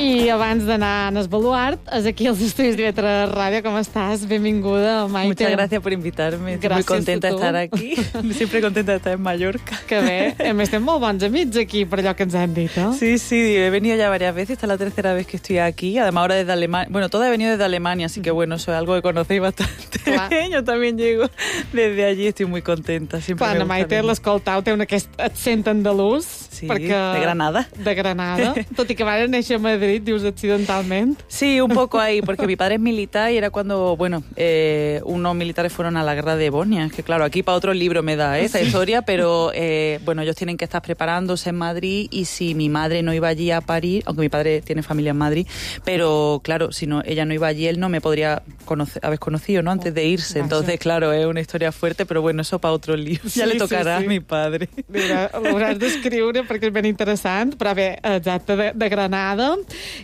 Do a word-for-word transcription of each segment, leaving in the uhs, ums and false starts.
I abans d'anar en el baluart, és aquí als estudis de Vetra Ràdio. Com estàs? Benvinguda, Maite. Muchas gracias por invitarme. Estoy muy contenta de estar aquí. Siempre contenta de estar en Mallorca. Que bé. A més, estem molt bons amics aquí, per allò que ens han dit, ¿no? Sí, sí, he venido ya varias veces. Esta es la tercera vez que estoy aquí. Además, ahora desde Alemania. Bueno, toda he venido desde Alemania, así que bueno, eso es algo que conocéis bastante Clar. bien. Yo también llego desde allí. Estoy muy contenta. Siempre Clar, me la Maite, l'escoltau, té un aquest accent andalús. Sí, perquè... de Granada. De Granada. Tot i que van néixer a Madrid, dius accidentalment. Sí, un poco ahí, porque mi padre es militar y era cuando, bueno, eh, unos militares fueron a la guerra de Bosnia. Es que claro, aquí para otro libro me da ¿eh? esa sí. historia, pero eh, bueno, ellos tienen que estar preparándose en Madrid y si mi madre no iba allí a parir, aunque mi padre tiene familia en Madrid, pero claro, si no ella no iba allí, él no me podría conocer, haber conocido, ¿no? Antes de irse. Entonces, claro, es una historia fuerte, pero bueno, eso para otro libro. Sí, ja le tocarà sí, sí. a mi padre. Mira, l'hauràs d'escriure perquè és ben interessant, però bé, exacte, de, de Granada.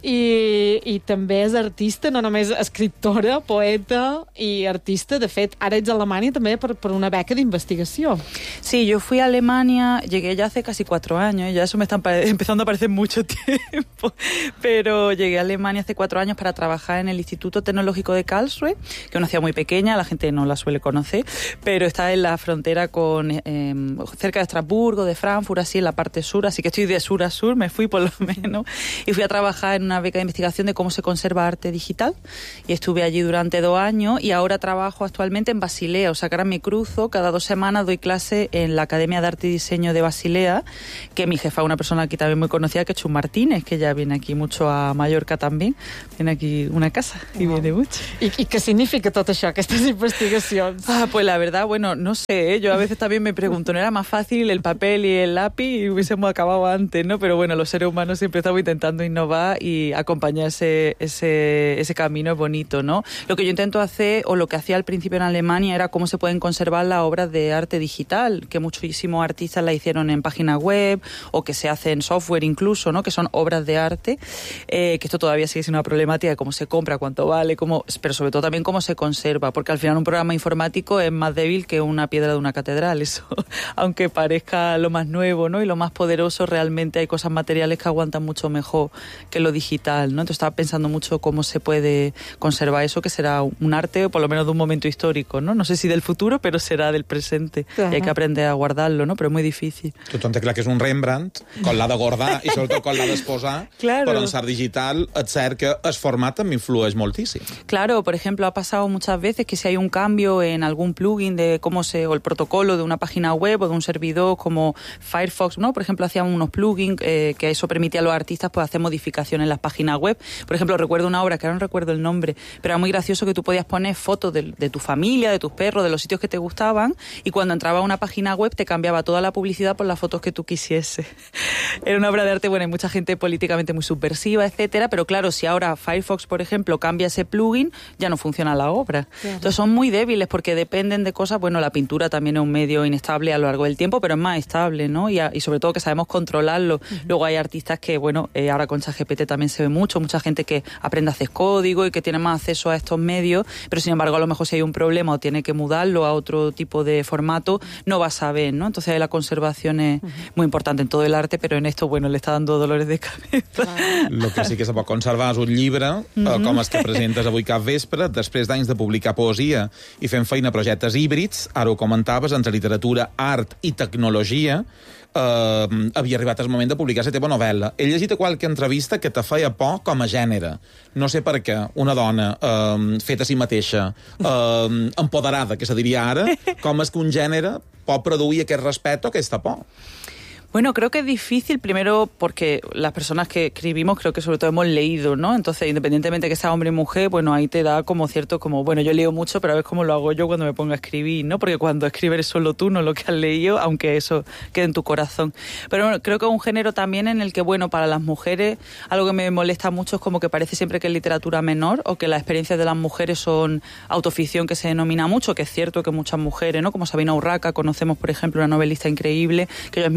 I, I també és artista, no només escriptora, poeta i artista. De fet, ara ets a Alemanya també per, per una beca d'investigació. Sí, yo fui a Alemania, llegué ya hace casi cuatro años, ya eso me está empezando a parecer mucho tiempo, pero llegué a Alemania hace cuatro años para trabajar en el Instituto Tecnológico de Karlsruhe, que es una ciudad muy pequeña, la gente no la suele conocer, pero está en la frontera con eh, cerca de Estrasburgo, de Frankfurt, así en la parte sur, así que estoy de sur a sur, me fui por lo menos, y fui a trabajar en una beca de investigación de cómo se conserva arte digital, y estuve allí durante dos años, y ahora trabajo actualmente en Basilea, o sea que ahora me cruzo, cada dos semanas doy clase en la Academia de Arte y Diseño de Basilea, que mi jefa es una persona aquí también muy conocida, que es Chus Martínez, que ya viene aquí mucho a Mallorca también, tiene aquí una casa, y wow. viene mucho. I, I què significa tot això, aquestes investigacions? Ah, pues la verdad, bueno, no sé, ¿eh? Yo a veces también me pregunto, ¿no era más fácil el papel y el lápiz y hubiésemos acabado antes, ¿no? Pero bueno, los seres humanos siempre estamos intentando innovar y acompañar ese, ese, ese camino bonito, ¿no? Lo que yo intento hacer, o lo que hacía al principio en Alemania, era cómo se pueden conservar las obras de arte digital, que muchísimos artistas la hicieron en página web, o que se hace en software incluso, ¿no? Que son obras de arte, eh, que esto todavía sigue siendo una problemática de cómo se compra, cuánto vale, cómo, pero sobre todo también cómo se conserva, porque al final un programa informático es más débil que una piedra de una catedral, eso, aunque parezca lo más nuevo, ¿no? Y lo más poderoso, realmente hay cosas materiales que aguantan mucho mejor que lo digital, ¿no? Entonces estaba pensando mucho cómo se puede conservar eso, que será un arte, por lo menos de un momento histórico, ¿no? No sé si del futuro, pero será del presente. Uh-huh. Y hay que aprender a guardarlo, ¿no? Pero es muy difícil. Tothom té clar que és un Rembrandt, quan l'ha de guardar i sobretot quan l'ha d'exposar, claro. Però en l'art digital és cert que el format també influeix moltíssim. Claro, por ejemplo, ha pasado muchas veces que si hay un cambio en algún plugin de cómo se, o el protocolo de una página web o de un servidor como Firefox, ¿no? Por ejemplo, hacían unos plugins eh, que eso permitía a los artistas pues hacer modificaciones en las páginas web. Por ejemplo, recuerdo una obra que ahora no recuerdo el nombre, pero era muy gracioso que tú podías poner fotos de, de tu familia, de tus perros, de los sitios que te gustaban, y cuando entraba a una página web te cambiaba toda la publicidad por las fotos que tú quisieses. Era una obra de arte, bueno, hay mucha gente políticamente muy subversiva, etcétera, pero claro, si ahora Firefox, por ejemplo, cambia ese plugin, ya no funciona la obra. Claro. Entonces son muy débiles porque dependen de cosas, bueno, la pintura también es un medio inestable a lo largo del tiempo, pero es más estable, ¿no? Y, a, y sobre todo que sabemos controlarlo. Uh-huh. Luego hay artistas que, bueno, eh, ahora con ChatGPT también se ve mucho, mucha gente que aprende a hacer código y que tiene más acceso a estos medios, pero sin embargo a lo mejor si hay un problema o tiene que mudarlo a otro tipo de formato, no va a saber, ¿no? Entonces la conservación es uh-huh. muy importante en todo el arte, pero en esto, bueno, le está dando dolores de cabeza. El que sí que se pot conservar és un llibre, uh-huh. eh, com els que presentes avui cap vespre, després d'anys de publicar poesia i fent feina a projectes híbrids, ara ho comentaves, entre literatura, art i tecnologia, Uh, havia arribat el moment de publicar la teva novel·la. He llegit a qualque entrevista que te feia por com a gènere. No sé per què una dona uh, feta a si mateixa, uh, empoderada, que se diria ara, com és que un gènere pot produir aquest respecte o aquesta por? Bueno, creo que es difícil, primero porque las personas que escribimos creo que sobre todo hemos leído, ¿no? Entonces, independientemente que sea hombre y mujer, bueno, ahí te da como cierto, como, bueno, yo leo mucho, pero a ver cómo lo hago yo cuando me pongo a escribir, ¿no? Porque cuando escribes eres solo tú, no lo que has leído, aunque eso quede en tu corazón. Pero bueno, creo que es un género también en el que, bueno, para las mujeres, algo que me molesta mucho es como que parece siempre que es literatura menor o que las experiencias de las mujeres son autoficción, que se denomina mucho, que es cierto que muchas mujeres, ¿no? Como Sabina Urraca, conocemos, por ejemplo, una novelista increíble que yo admiro mucho,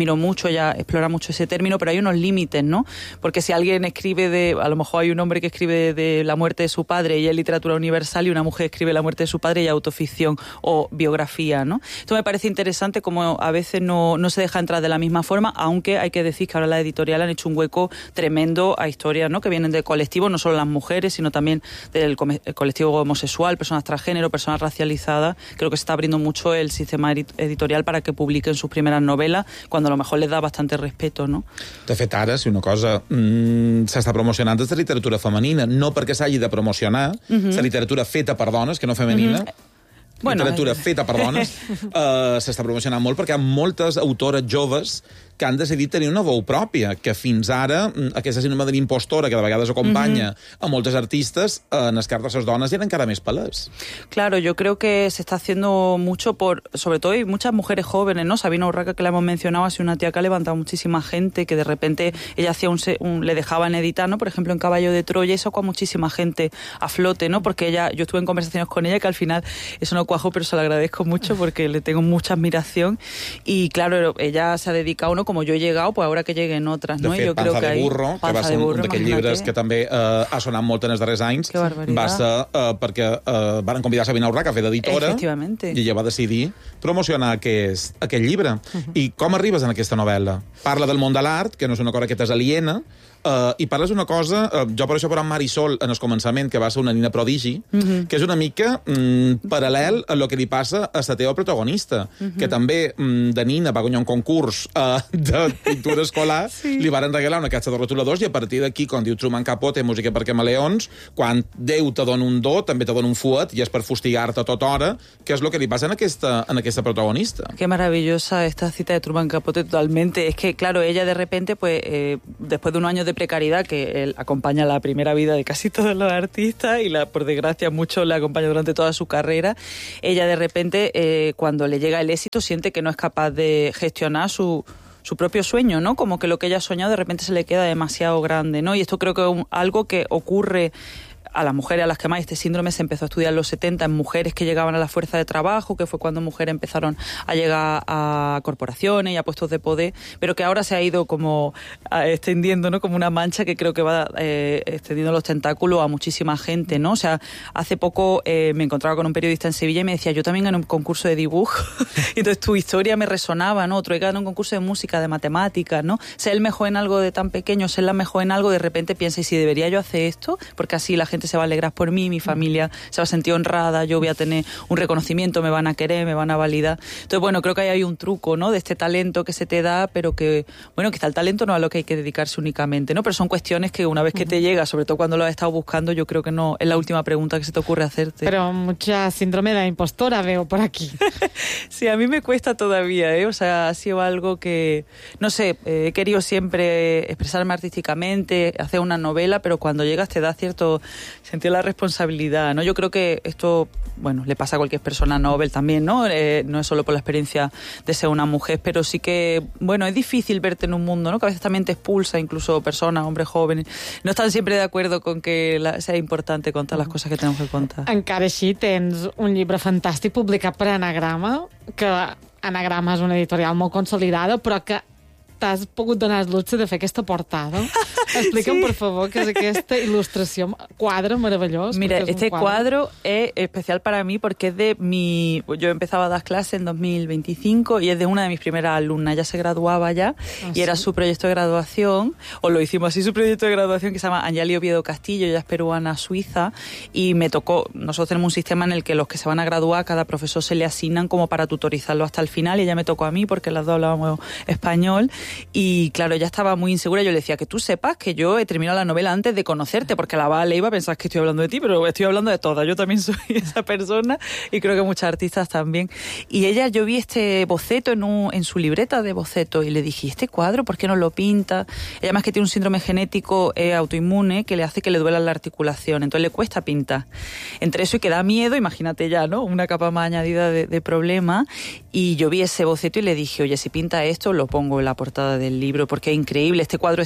mucho, ella explora mucho ese término, pero hay unos límites, ¿no? Porque si alguien escribe de, a lo mejor hay un hombre que escribe de, de la muerte de su padre y es literatura universal, y una mujer escribe la muerte de su padre y autoficción o biografía, ¿no? Esto me parece interesante, como a veces no, no se deja entrar de la misma forma, aunque hay que decir que ahora las editoriales han hecho un hueco tremendo a historias, ¿no?, que vienen de colectivos, no solo las mujeres, sino también del colectivo homosexual, personas transgénero, personas racializadas. Creo que se está abriendo mucho el sistema editorial para que publiquen sus primeras novelas, cuando a lo mejor les da bastante respeto, no? De fet, ara, si una cosa mmm, s'està promocionant des de literatura femenina, no perquè s'hagi de promocionar, uh-huh. la literatura feta per dones, que no femenina, uh-huh. Bueno, literatura eh... feta per dones, uh, s'està promocionant molt perquè hi ha moltes autores joves que han decidit tenir una veu pròpia, que fins ara aquesta síndrome de l'impostora que de vegades acompanya uh-huh. a moltes artistes, en el cas de les dones eren encara més palès. Claro, yo creo que se está haciendo mucho por, sobre todo hay muchas mujeres jóvenes, ¿no? Sabina Urraca, que la hemos mencionado, ha sido una tía que ha levantado muchísima gente, que de repente ella hacía un, un le dejaban editar, ¿no? Por ejemplo, en Caballo de Troya, y eso con muchísima gente a flote, ¿no? Porque ella, yo estuve en conversaciones con ella que al final eso no cuajó, pero se lo agradezco mucho porque le tengo mucha admiración. Y claro, ella se ha dedicado, ¿no? Como yo he llegado, pues ahora que lleguen otras, no? De fet, yo Panza creo que de Burro, hay... que va ser un, un d'aquells llibres que també eh, ha sonat molt en els darrers anys, va ser eh, perquè eh, van convidar Sabina Urraca a fer d'editora i ella va decidir promocionar aquest, aquest llibre. Uh-huh. I com arribes en aquesta novel·la? Parla del món de l'art, que no és una cosa que t'és aliena, Uh, i parles una cosa, uh, jo per això per en Marisol en el començament, que va ser una nina prodigi, uh-huh. que és una mica mm, paral·lel a lo que li passa a la teva protagonista, uh-huh. que també mm, de nina va guanyar un concurs uh, de pintura escolar, sí. li varen regalar una caixa de rotuladors, i a partir d'aquí, quan diu Truman Capote, música per camaleons, quan Déu te dona un do, també te dona un fuet, i és per fustigar-te a tota hora, que és el que li passa en aquesta, en aquesta protagonista. Qué maravillosa esta cita de Truman Capote, totalmente. Es que, claro, ella de repente, pues, eh, después de un año de precariedad, que él acompaña la primera vida de casi todos los artistas y la, por desgracia mucho le acompaña durante toda su carrera, ella de repente eh, cuando le llega el éxito siente que no es capaz de gestionar su su propio sueño, ¿no? Como que lo que ella ha soñado de repente se le queda demasiado grande, ¿no? Y esto creo que es un, algo que ocurre a las mujeres a las que más este síndrome se empezó a estudiar en los setenta en mujeres que llegaban a la fuerza de trabajo, que fue cuando mujeres empezaron a llegar a corporaciones y a puestos de poder, pero que ahora se ha ido como extendiendo, ¿no? Como una mancha que creo que va eh, extendiendo los tentáculos a muchísima gente, ¿no? O sea, hace poco eh, me encontraba con un periodista en Sevilla y me decía, yo también gané un concurso de dibujo, y entonces tu historia me resonaba, ¿no? Otro ganó un concurso de música, de matemáticas, ¿no? Ser el mejor en algo de tan pequeño, ser la mejor en algo, de repente piensa, ¿y si debería yo hacer esto? Porque así la gente se va a alegrar por mí, mi familia se va a sentir honrada, yo voy a tener un reconocimiento, me van a querer, me van a validar. Entonces, bueno, creo que ahí hay un truco, ¿no? De este talento que se te da, pero que, bueno, quizá el talento no es a lo que hay que dedicarse únicamente, ¿no? Pero son cuestiones que una vez que te llega, sobre todo cuando lo has estado buscando, yo creo que no es la última pregunta que se te ocurre hacerte. Pero mucha síndrome de la impostora veo por aquí. Sí, a mí me cuesta todavía, ¿eh? O sea, ha sido algo que, no sé, eh, he querido siempre expresarme artísticamente, hacer una novela, pero cuando llegas te da cierto sentido la responsabilidad, ¿no? Yo creo que esto, bueno, le pasa a cualquier persona Nobel también, ¿no? Eh, no es solo por la experiencia de ser una mujer, pero sí que, bueno, es difícil verte en un mundo, ¿no? Que a veces también te expulsa, incluso personas, hombres jóvenes, no están siempre de acuerdo con que la, sea importante contar las cosas que tenemos que contar. Encara així tens un llibre fantàstic publicat per Anagrama, que Anagrama és una editorial molt consolidada, però que t'has pogut donar el luxe de fer aquesta portada. Explica'm, sí. por favor, qué es esta ilustración, cuadro maravilloso. Mira, este cuadro. cuadro es especial para mí porque es de mi... Yo empezaba a dar clases en dos mil veinticinco y es de una de mis primeras alumnas. Ya se graduaba ya ¿Ah, y sí? era su proyecto de graduación, o lo hicimos así, su proyecto de graduación, que se llama Anjali Oviedo Castillo, ella es peruana suiza, y me tocó... Nosotros tenemos un sistema en el que los que se van a graduar, a cada profesor se le asignan como para tutorizarlo hasta el final, y ella me tocó a mí porque las dos hablábamos español, y claro, ella estaba muy insegura. Yo le decía, que tú sepas que yo he terminado la novela antes de conocerte, porque la Vale iba a pensar que estoy hablando de ti, pero estoy hablando de todas. Yo también soy esa persona y creo que muchas artistas también. Y ella, yo vi este boceto en, un, en su libreta de boceto y le dije, ¿este cuadro por qué no lo pinta? Ella, más que tiene un síndrome genético eh, autoinmune que le hace que le duela la articulación, entonces le cuesta pintar. Entre eso y que da miedo, imagínate ya, ¿no? Una capa más añadida de, de problema. Y yo vi ese boceto y le dije, oye, si pinta esto, lo pongo en la portada del libro, porque es increíble. Este cuadro está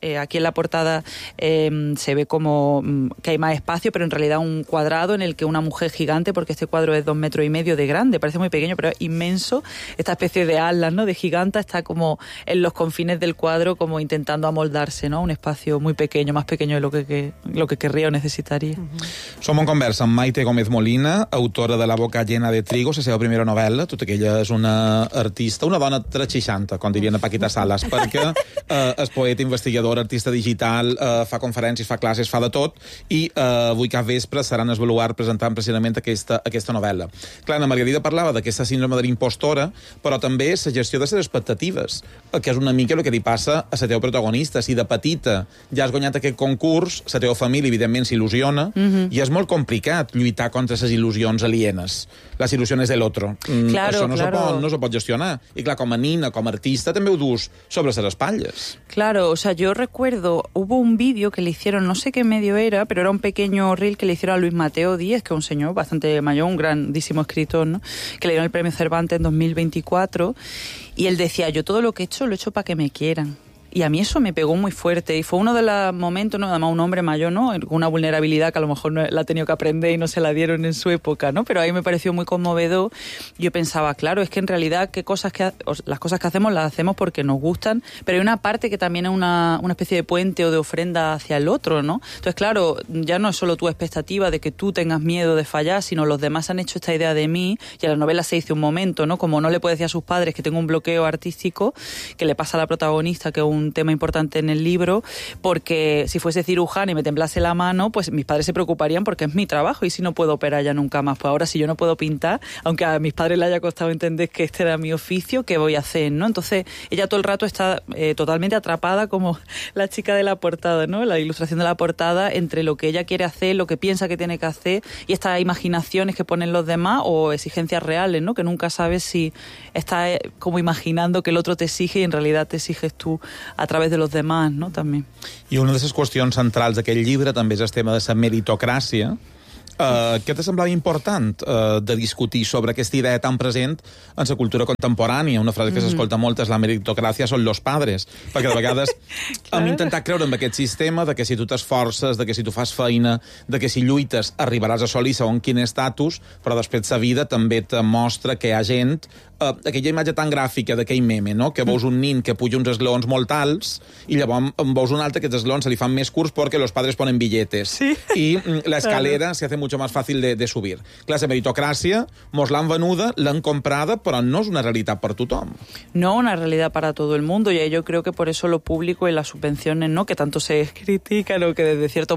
eh, aquí en la portada eh, se ve como que hay más espacio, pero en realidad un cuadrado en el que una mujer gigante, porque este cuadro es dos metros y medio de grande, parece muy pequeño, pero es inmenso, esta especie de alas, ¿no?, de giganta, está como en los confines del cuadro, como intentando amoldarse, ¿no?, un espacio muy pequeño, más pequeño de lo que, que, lo que querría o necesitaria. Uh-huh. Som en conversa amb Maite Gómez Molina, autora de La boca llena de trigo, la seva primera novel·la, tot que ella és una artista, una dona tres seixanta, com dirien a Paquita Salas, perquè eh, és poeta, investigador, artista digital, eh, fa conferències, fa classes, fa de tot, i eh, avui cap vespre seran al Baluard presentant precisament aquesta, aquesta novel·la. Clar, la Margarida parlava d'aquesta síndrome de l'impostora, però també la gestió de les expectatives, que és una mica el que li passa a la teva protagonista. Si de petita ja has guanyat aquest concurs, la teva família, evidentment, s'il·lusiona, mm-hmm. i és molt complicat lluitar contra les il·lusions alienes. Les il·lusions de l'altre. Mm, claro, això no, claro. se pot, no se pot gestionar. I clar, com a nina, com a artista, també ho dus sobre les espatlles. Claro, o sea, yo recuerdo, hubo un vídeo que le hicieron, no sé qué medio era, pero era un pequeño reel que le hicieron a Luis Mateo Díez, que es un señor bastante mayor, un grandísimo escritor, ¿no?, que le dieron el premio Cervantes en dos mil veinticuatro, y él decía, yo todo lo que he hecho lo he hecho para que me quieran. Y a mí eso me pegó muy fuerte y fue uno de los momentos, ¿no?, además un hombre mayor, ¿no?, con una vulnerabilidad que a lo mejor no, la ha tenido que aprender y no se la dieron en su época, ¿no?, pero ahí me pareció muy conmovedor. Yo pensaba, claro, es que en realidad qué cosas que las cosas que hacemos las hacemos porque nos gustan, pero hay una parte que también es una, una especie de puente o de ofrenda hacia el otro, ¿no? Entonces, claro, ya no es solo tu expectativa de que tú tengas miedo de fallar, sino los demás han hecho esta idea de mí, y a la novela se dice un momento, ¿no?, como no le puede decir a sus padres que tengo un bloqueo artístico, que le pasa a la protagonista, que es un un tema importante en el libro, porque si fuese cirujana y me temblase la mano, pues mis padres se preocuparían porque es mi trabajo, y si no puedo operar ya nunca más. Pues ahora, si yo no puedo pintar, aunque a mis padres les haya costado entender que este era mi oficio, ¿qué voy a hacer, no? Entonces ella todo el rato está eh, totalmente atrapada, como la chica de la portada, ¿no?, la ilustración de la portada, entre lo que ella quiere hacer, lo que piensa que tiene que hacer, y estas imaginaciones que ponen los demás, o exigencias reales, ¿no?, que nunca sabes si estás como imaginando que el otro te exige y en realidad te exiges tú a través de los demás, ¿no?, també. I una de les qüestions centrals d'aquest llibre també és el tema de la meritocràcia. Uh, què te semblava important uh, de discutir sobre aquesta idea tan present en la cultura contemporània? Una frase que mm-hmm. s'escolta molt és la meritocràcia són los padres, perquè de vegades claro. hem intentat creure en aquest sistema de que si tu t'esforces, de que si tu fas feina, de que si lluites arribaràs a assolir segons quin estatus, però després la vida també te mostra que hi ha gent, uh, aquella imatge tan gràfica d'aquell meme, no?, que veus un nin que puja uns esglaons molt alts i llavors veus un altre que els esglaons se li fan més curts perquè los padres ponen billetes. Sí. I l'escalera claro. se hace mucho más fácil de, de subir. Clar, la meritocràcia mos l'han venuda, l'han comprada, però no és una realitat per tothom. No una realidad para todo el mundo, y yo creo que por eso lo público y las subvenciones, ¿no?, que tanto se critican o que desde cierto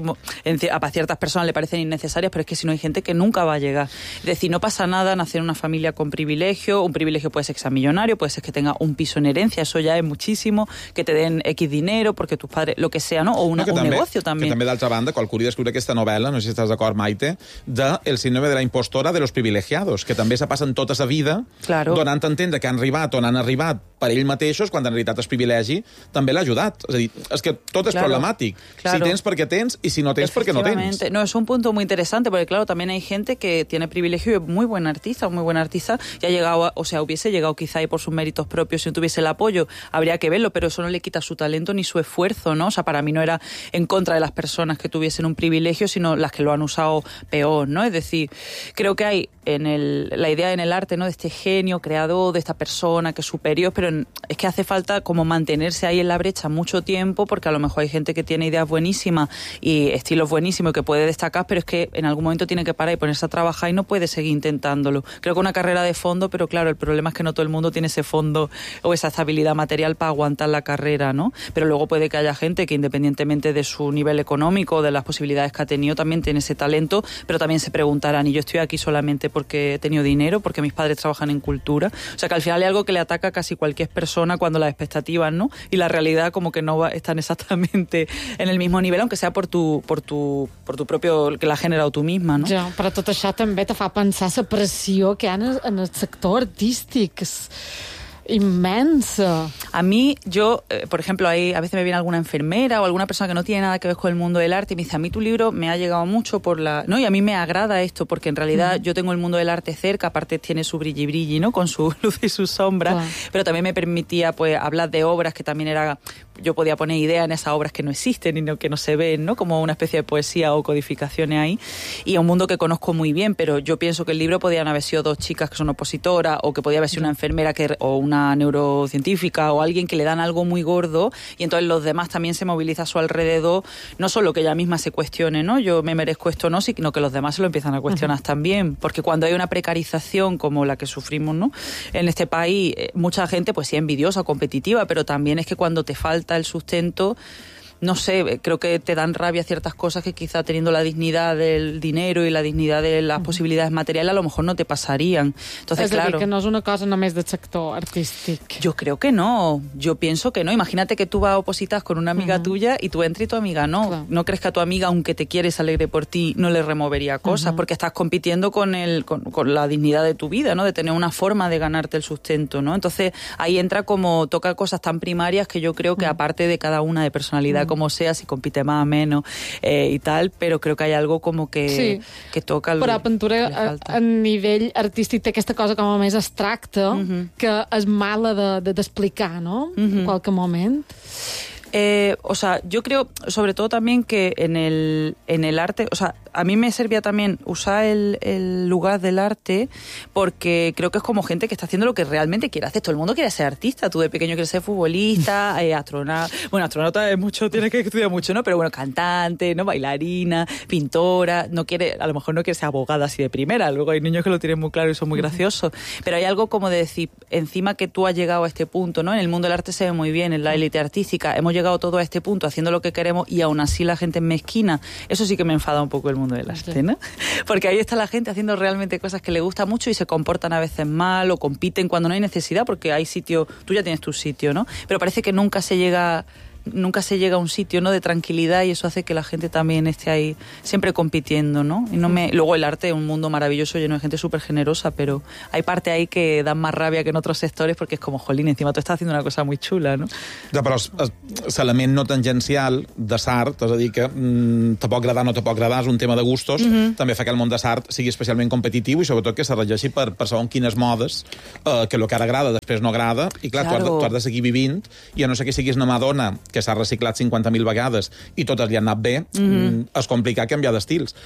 a ciertas personas le parecen innecesarias, pero es que si no hay gente que nunca va a llegar. Es decir, no pasa nada nacer en una familia con privilegio, un privilegio puede ser que sea millonario, puede ser que tenga un piso en herencia, eso ya es muchísimo, que te den X dinero porque tus padres, lo que sea, ¿no?, o una, no, un també, negocio també. Que també, d'altra banda, qualcú hauria d'escriure aquesta novel·la, no sé si estàs d'acord, Maite, de el síndrome de la impostora de los privilegiados, que també se passen tota la vida claro. donant a entendre que han arribat on han arribat per ells mateixos, quan en realitat el privilegi també l'ha ajudat. És a dir, és que tot és claro. problemàtic. Claro. Si tens perquè tens, i si no tens perquè no tens. No, es un punto muy interesante, porque claro, también hay gente que tiene privilegio y es muy buen artista, muy buen artista, y ha llegado, a, o sea, hubiese llegado quizá ahí por sus méritos propios, si no tuviese el apoyo, habría que verlo, pero eso no le quita su talento ni su esfuerzo, ¿no? O sea, para mí no era en contra de las personas que tuviesen un privilegio, sino las que lo han usado peor, ¿no? Es decir, creo que hay en el, la idea en el arte, ¿no?, de este genio creador, de esta persona que es superior, pero en, es que hace falta como mantenerse ahí en la brecha mucho tiempo, porque a lo mejor hay gente que tiene ideas buenísimas y estilos buenísimos que puede destacar, pero es que en algún momento tiene que parar y ponerse a trabajar y no puede seguir intentándolo. Creo que una carrera de fondo, pero claro, el problema es que no todo el mundo tiene ese fondo o esa estabilidad material para aguantar la carrera, ¿no? Pero luego puede que haya gente que, independientemente de su nivel económico, de las posibilidades que ha tenido, también tiene ese talento, pero también se preguntarán, ¿y yo estoy aquí solamente porque he tenido dinero, porque mis padres trabajan en cultura? O sea, que al final hay algo que le ataca a casi cualquier persona cuando las expectativas, ¿no?, y la realidad como que no va, están exactamente en el mismo nivel, aunque sea por tu, por tu, por tu propio, que l'ha generat tu misma, no? Ja, però tot això també te fa pensar la pressió que hi ha en el, en el sector artístic. És inmensa. A mí, yo, eh, por ejemplo, hay, a veces me viene alguna enfermera o alguna persona que no tiene nada que ver con el mundo del arte y me dice, a mí tu libro me ha llegado mucho por la... ¿no? Y a mí me agrada esto, porque en realidad mm. yo tengo el mundo del arte cerca, aparte tiene su brilli brilli, ¿no?, con su luz y su sombra, claro. Pero también me permitía, pues, hablar de obras que también era yo podía poner ideas en esas obras que no existen y no, que no se ven, ¿no? Como una especie de poesía o codificaciones ahí. Y es un mundo que conozco muy bien, pero yo pienso que el libro podían haber sido dos chicas que son opositoras, o que podía haber sido una enfermera que, o una neurocientífica, o alguien que le dan algo muy gordo, y entonces los demás también se movilizan a su alrededor, no solo que ella misma se cuestione, ¿no? Yo me merezco esto, no, sino que los demás se lo empiezan a cuestionar uh-huh. también, porque cuando hay una precarización como la que sufrimos, ¿no? En este país, mucha gente pues sí es envidiosa, competitiva, pero también es que cuando te falta el sustento, no sé, creo que te dan rabia ciertas cosas que quizá teniendo la dignidad del dinero y la dignidad de las uh-huh. possibilitats materials a lo mejor no te passarían. Entonces, és claro, a dir, que no és una cosa només del sector artístic. Yo creo que no, yo pienso que no. Imagínate que tú vas a opositar con una amiga uh-huh. tuya y tú entras y tu amiga no. Claro. ¿No crees que a tu amiga, aunque te quiere, se alegre por ti, no le removería cosas? Uh-huh. Porque estás compitiendo con, el, con, con la dignidad de tu vida, ¿no? De tener una forma de ganarte el sustento, ¿no? Entonces ahí entra como, toca cosas tan primarias que yo creo que uh-huh. aparte de cada una de personalidad uh-huh. como sea, si compite más o menos eh, i tal, però crec que hi ha algo com que, sí. que toca el, però a pintura a, a nivell artístic té aquesta cosa com a més abstracta uh-huh. que és mala de, de, d'explicar, ¿no? Uh-huh. En qualque moment. Eh, o sea, yo creo sobre todo también que en el, en el arte, o sea, a mí me servía también usar el, el lugar del arte porque creo que es como gente que está haciendo lo que realmente quiere hacer. Todo el mundo quiere ser artista. Tú de pequeño quieres ser futbolista, eh, astronauta. Bueno, astronauta es mucho, tienes que estudiar mucho, ¿no? Pero bueno, cantante, ¿no? Bailarina, pintora. No quiere, a lo mejor no quiere ser abogada así de primera. Luego hay niños que lo tienen muy claro y son muy graciosos. Pero hay algo como de decir, encima que tú has llegado a este punto, ¿no? En el mundo del arte se ve muy bien, en la élite artística. Hemos llegado todo a este punto haciendo lo que queremos y aún así la gente es mezquina. Eso sí que me enfada un poco el mundo del arte, ¿no? Porque ahí está la gente haciendo realmente cosas que le gusta mucho y se comportan a veces mal o compiten cuando no hay necesidad, porque hay sitio, tú ya tienes tu sitio, ¿no? Pero parece que nunca se llega... nunca se llega a un sitio, ¿no?, de tranquilidad, y eso hace que la gente también esté ahí siempre compitiendo, ¿no? Y no me... Luego el arte es un mundo maravilloso lleno de gente súper generosa, pero hay parte ahí que dan más rabia que en otros sectores porque es como, jolín, encima tú estás haciendo una cosa muy chula, ¿no? Ja, però l'element no tangencial de l'art, és a dir, que mm, te pot agradar o no te pot agradar, és un tema de gustos, mm-hmm. també fa que el món de l'art sigui especialment competitiu i sobretot que se regeixi per, per segons quines modes, eh, que el que ara agrada després no agrada, i clar, claro. tu, has de, tu has de seguir vivint, i a no ser que siguis una Madonna que s'ha reciclat cinquanta mil vegades i totes li han anat bé, mm-hmm. és complicat canviar d'estils.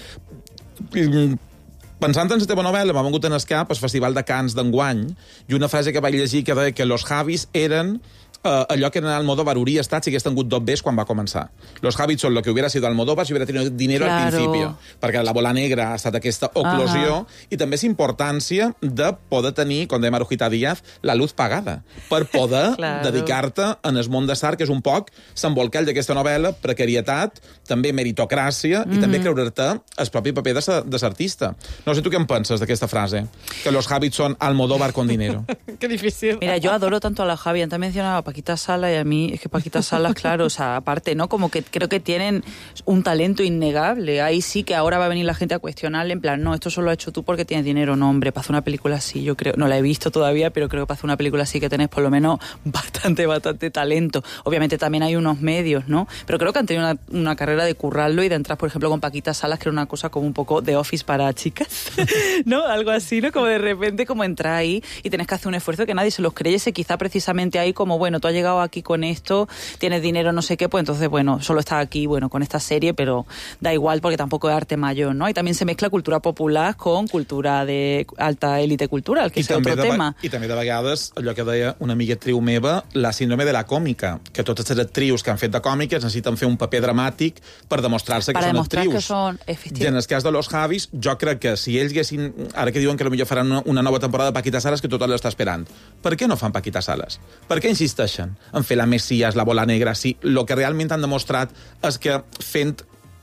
Pensant en la teva novel·la, m'ha vengut en el cap el Festival de Cants d'enguany i una frase que vaig llegir que deia que los Javis eren Uh, allò que en Almodóvar hauria estat si hagués tingut dos Bs quan va començar. Los Javis són lo que hubiera sido Almodóvar si hubiera tenido dinero claro. al principio, perquè la bola negra ha estat aquesta oclusió, uh-huh. i també la importància de poder tenir, com deia Marujita Díaz, la luz pagada, per poder claro. dedicar-te en el món de l'art, que és un poc s'embolcall d'aquesta novel·la, precarietat, també meritocràcia, mm-hmm. i també creure'te el propi paper de l'artista. No sé tu què en penses d'aquesta frase, que los Javis són Almodóvar con dinero. Qué difícil. Mira, yo adoro tanto a la Javi, antes mencionaba Paquita Salas, y a mí es que Paquita Salas, claro, o sea, aparte, ¿no? Como que creo que tienen un talento innegable. Ahí sí que ahora va a venir la gente a cuestionarle, en plan, no, esto solo lo has hecho tú porque tienes dinero. No, hombre, para hacer una película así, yo creo, no la he visto todavía, pero creo que para hacer una película así que tenés por lo menos bastante, bastante talento. Obviamente también hay unos medios, ¿no? Pero creo que han tenido una, una carrera de currarlo y de entrar, por ejemplo, con Paquita Salas, que era una cosa como un poco de Office para chicas, ¿no? Algo así, ¿no? Como de repente, como entrar ahí y tenés que hacer un esfuerzo que nadie se los creyese, quizá precisamente ahí como, bueno, tú has llegado aquí con esto, tienes dinero, no sé qué, pues entonces, bueno, solo estás aquí, bueno, con esta serie, pero da igual porque tampoco es arte mayor, ¿no? Y también se mezcla cultura popular con cultura de alta élite cultural, que I és otro de, tema. I també de vegades, allò que deia una amiga actriu meva, la síndrome de la còmica, que totes les actrius que han fet de còmiques necessiten fer un paper dramàtic per demostrar-se que para són demostrar actrius. Que són, I en el cas de los Javis, jo crec que si ells haguessin, ara que diuen que potser faran una, una nova temporada de Paquita Salas, que tothom l'està esperant, per què no fan Paquita Salas? Per què insisteixen en fer la Messias, la bola negra, si el que realment han demostrat és que fent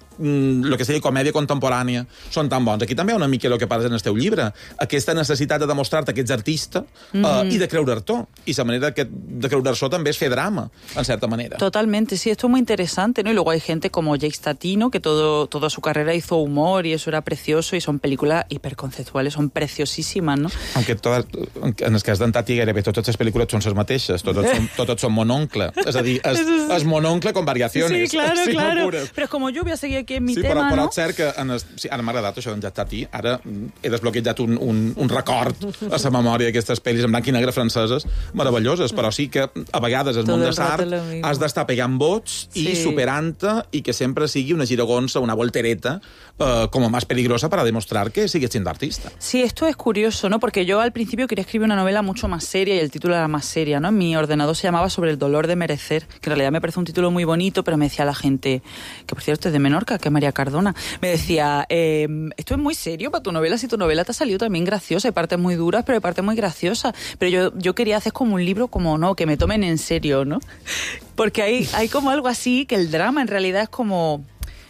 el que seria comèdia contemporània són tan bons. Aquí també hi ha una mica el que parles en el teu llibre, aquesta necessitat de demostrar-te que ets artista mm-hmm. uh, i de creurer-t'ho. I la manera que de creurer-s'ho també és fer drama, en cierta manera. Totalmente, sí, esto es muy interesante, ¿no? Y luego hay gente como Jake Statino, que todo, toda su carrera hizo humor y eso era precioso, y son películas hiperconceptuales, son preciosísimas, ¿no? Aunque todas, en el cas d'en Tati gairebé totes les pel·lícules són les mateixes, totes són, totes són mononcle. És a dir, és, és mononcle con variaciones. Sí, claro, sí, claro. Locura. Pero es como yo voy a seguir aquí en mi sí, tema, però, però no? és cert que en el, sí, ara m'ha agradat això d'enjatar a ti. Ara he desbloquejat un, un, un record a la memòria d'aquestes pel·lis en blanc i negre franceses meravelloses, però sí que a vegades el Todo món el de l'art rato lo mismo. has d'estar pegant vots Sí. i superant-te i que sempre sigui una giragonsa, una voltereta eh, como más peligrosa para demostrar que sigues siendo artista. Sí, esto es curioso, ¿no? Porque yo al principio quería escribir una novela mucho más seria y el título era más seria, ¿no? En mi ordenador se llamaba Sobre el dolor de merecer, que en realidad me parece un título muy bonito, pero me decía la gente, que por cierto es de Menorca, que es María Cardona, me decía, eh, esto es muy serio para tu novela, si tu novela te ha salido también graciosa, hay partes muy duras, pero hay partes muy graciosas. Pero yo, yo quería hacer como un libro como, no, que me tomen en serio, ¿no? Porque hay, hay como algo así, que el drama en realidad es como...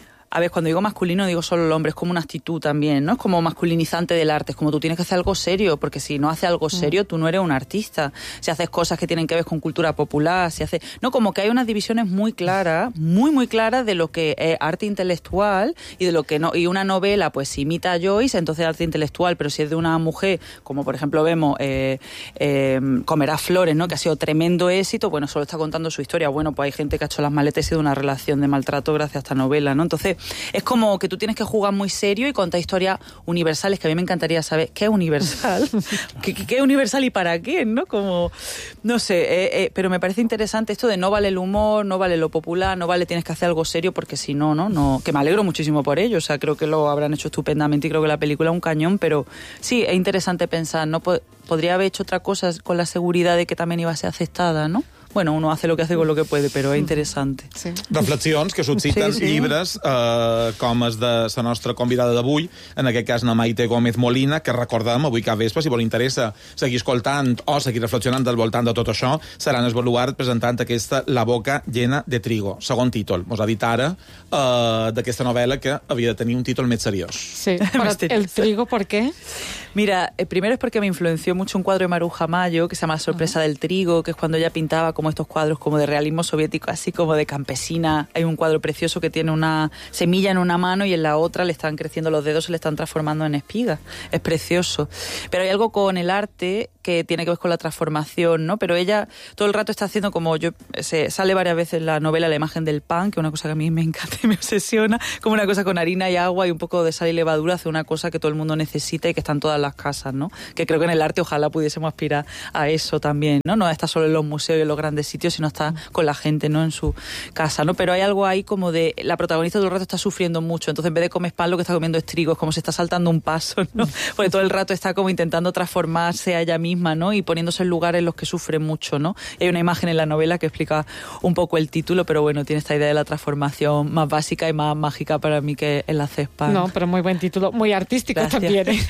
A ver, cuando digo masculino digo solo el hombre, es como una actitud también, ¿no? Es como masculinizante del arte, es como tú tienes que hacer algo serio, porque si no haces algo serio, tú no eres un artista. Si haces cosas que tienen que ver con cultura popular, si haces... No, como que hay unas divisiones muy claras, muy, muy claras de lo que es arte intelectual y de lo que no... Y una novela, pues, si imita a Joyce, entonces es arte intelectual, pero si es de una mujer, como por ejemplo vemos, eh, eh, Comerás flores, ¿no? Que ha sido tremendo éxito, bueno, solo está contando su historia. Bueno, pues hay gente que ha hecho las maletas y ha sido una relación de maltrato gracias a esta novela, ¿no? Entonces, es como que tú tienes que jugar muy serio y contar historias universales, que a mí me encantaría saber qué es universal, ¿Qué, qué, qué es universal y para qué, ¿no? Como, no sé, eh, eh, pero me parece interesante esto de no vale el humor, no vale lo popular, no vale tienes que hacer algo serio, porque si no, no, no, que me alegro muchísimo por ello, o sea, creo que lo habrán hecho estupendamente y creo que la película es un cañón, pero sí, es interesante pensar, ¿no? Podría haber hecho otra cosa con la seguridad de que también iba a ser aceptada, ¿no? Bueno, uno hace lo que hace con lo que puede, però és interessant. Sí. Reflexions que susciten sí, sí. llibres eh, com els de la nostra convidada d'avui, en aquest cas na Maite Gómez Molina, que recordem avui cap vespre, si vol interessa seguir escoltant o seguir reflexionant al voltant de tot això, seran el Baluart presentant aquesta La boca llena de trigo, segon títol. Mos ha dit ara eh, d'aquesta novel·la que havia de tenir un títol més seriós. Sí, però el trigo, ¿por qué? Mira, eh, primero es porque me influenció mucho un cuadro de Maruja Mayo que se llama La sorpresa uh-huh. del trigo, que es cuando ella pintaba como estos cuadros como de realismo soviético, así como de campesina. Hay un cuadro precioso que tiene una semilla en una mano y en la otra le están creciendo los dedos, se le están transformando en espigas. Es precioso. Pero hay algo con el arte que tiene que ver con la transformación, ¿no? Pero ella todo el rato está haciendo como... yo se, Sale varias veces en la novela la imagen del pan, que es una cosa que a mí me encanta y me obsesiona, como una cosa con harina y agua y un poco de sal y levadura, hace una cosa que todo el mundo necesita y que está en todas las casas, ¿no? Que creo que en el arte ojalá pudiésemos aspirar a eso también, ¿no? No está solo en los museos y en los grandes sitios, sino está con la gente, ¿no? En su casa, ¿no? Pero hay algo ahí como de... La protagonista todo el rato está sufriendo mucho, entonces en vez de comer pan lo que está comiendo es trigo, es como se está saltando un paso, ¿no? Porque todo el rato está como intentando transformarse a ella misma, ¿no? Y poniéndose en lugares en los que sufre mucho, ¿no? Y hay una imagen en la novela que explica un poco el título, pero bueno, tiene esta idea de la transformación más básica y más mágica para mí que el hacer pan. No, pero muy buen título, muy artístico. Gracias. También, ¿eh?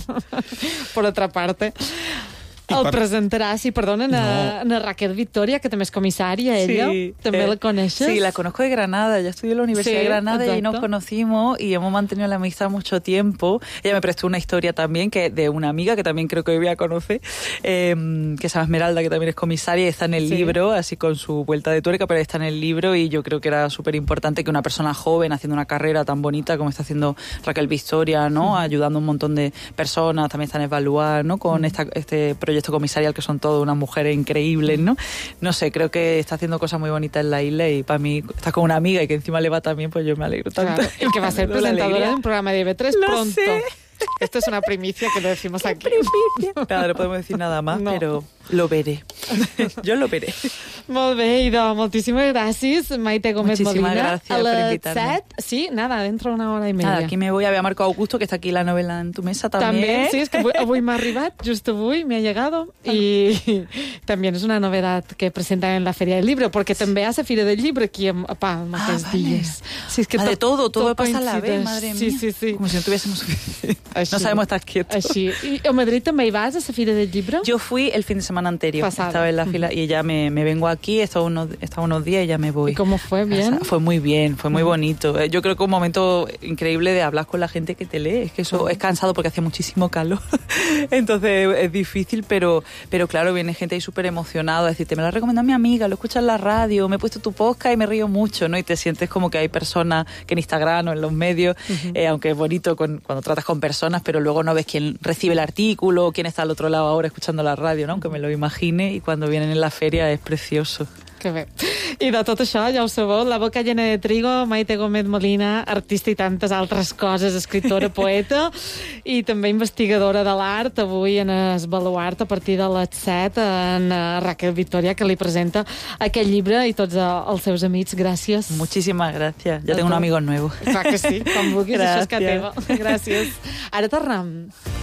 Por otra parte. El per... presentarà, sí, perdona, no. na Raquel Victoria, que també és comissària, ella. Sí, ¿També eh, la conoces? Sí, la conozco de Granada. Ella estudió en la Universidad sí, de Granada exacto. Y ahí nos conocimos y hemos mantenido la amistad mucho tiempo. Ella me prestó una historia también que de una amiga que también creo que hoy voy a conocer, eh, que se llama Esmeralda, que también es comisaria y está en el sí. libro, así con su vuelta de tuerca, pero está en el libro y yo creo que era súper importante que una persona joven haciendo una carrera tan bonita como está haciendo Raquel Victoria, ¿no? Mm. Ayudando a un montón de personas, también está en Evaluar, ¿no? Con mm. esta, este proyecto comisarial que son todas unas mujeres increíbles, ¿no? No sé, creo que está haciendo cosas muy bonitas en la isla y para mí está con una amiga y que encima le va también, pues yo me alegro tanto. Claro. Y que va a ser presentadora de un programa de I B tres Lo pronto. Sé. Esto es una primicia que lo decimos ¿Qué aquí. primicia? Nada, no podemos decir nada más, no. Pero lo veré. Yo lo veré. Molt bé, idò, moltíssimes gràcies, Maite Gómez Muchísimas Molina. gracias por invitarme. Set, sí, nada, dentro de una hora y media. Nada, aquí me voy a ver a Marco Augusto, que está aquí la novela en tu mesa también. También, sí, es que avui, avui m'ha arribat, just avui me ha llegado, y también es una novedad que presentan en la Feria del Libro, porque també hace Fira del Libro aquí en, pa, en ah, aquests vale. dies. Sí, es que ah, to, de todo, todo, todo pasa a la vez, coincideix. madre mía. Sí, sí, sí. Como si no tuviésemos suficiente. Així, no sabemos estar quietos. Així. I a Madrid també hi vas, a la Fira del Libro? Yo fui el fin de semana anterior. Pasado. Estaba en la fila y ya me, me vengo aquí, he estado unos, he estado unos días y ya me voy. ¿Y cómo fue? ¿Bien? O sea, fue muy bien, fue muy bonito. Yo creo que un momento increíble de hablar con la gente que te lee. Es que eso es cansado porque hacía muchísimo calor. Entonces es difícil, pero, pero claro, viene gente ahí súper emocionada a decirte, me lo ha recomendado mi amiga, lo escuchas en la radio, me he puesto tu podcast y me río mucho, ¿no? Y te sientes como que hay personas que en Instagram o en los medios, uh-huh. eh, aunque es bonito con, cuando tratas con personas, pero luego no ves quién recibe el artículo, quién está al otro lado ahora escuchando la radio, ¿no? Aunque me lo imagine, y cuando vienen en la feria es precioso. Que bé. I de tot això, ja ho sabeu, La boca llena de trigo, Maite Gómez Molina, artista i tantes altres coses, escriptora, poeta, i també investigadora de l'art, avui en Es Baluart, a partir de les set, en Raquel Victoria, que li presenta aquest llibre, i tots els seus amics. Gràcies. Muchísimas gracias. Ya tengo un amigo nuevo. Clar que sí, com vulguis, Gràcies. això és que teva. Gràcies. Ara tornem.